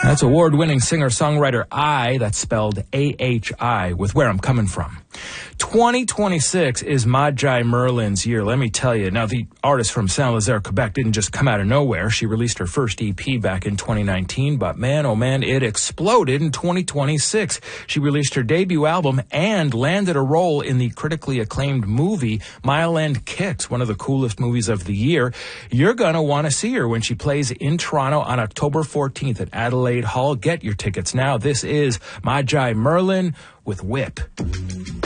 That's award-winning singer-songwriter I, that's spelled A-H-I, with Where I'm Coming From. 2026 is Maji Merlin's year, let me tell you. Now, the artist from Saint-Lazare, Quebec, didn't just come out of nowhere. She released her first EP back in 2019, but man, oh man, it exploded in 2026. She released her debut album and landed a role in the critically acclaimed movie Mile End Kicks, one of the coolest movies of the year. You're going to want to see her when she plays in Toronto on October 14th at Adelaide Hall. Get your tickets now. This is Maji Merlin with Whip.